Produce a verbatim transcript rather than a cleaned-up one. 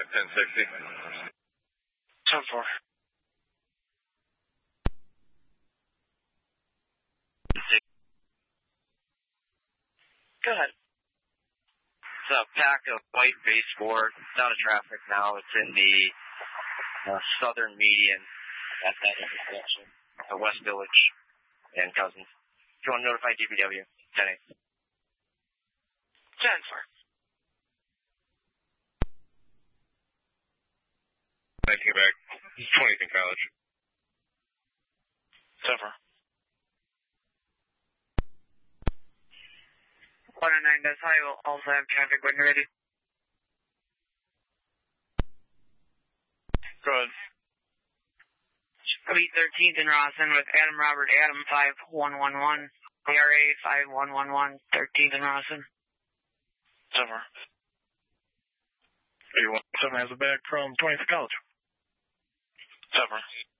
five ten sixty. ten four. Go ahead. It's a pack of white baseboard. It's out of traffic now. It's in the uh, southern median at that intersection, the West Village and Cousins. If you want to notify D P W, ten eight. ten four. nineteen back. twentieth in College. ten four. one oh nine Des High will also have traffic when you're ready. Go ahead. Elite thirteenth in Rawson with Adam Robert Adam five one one one. A R A five one one one. thirteenth in Rawson. ten four. eight one seven has a back from twentieth College. ten four.